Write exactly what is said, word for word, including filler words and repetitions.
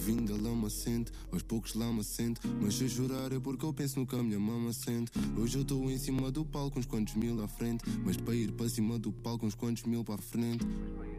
vinho da lama sente, aos poucos lama sente. Mas se eu chorar é porque eu penso no que a minha mama sente. Hoje eu estou em cima do palco, uns quantos mil à frente. Mas para ir para cima do palco, uns quantos mil para a frente.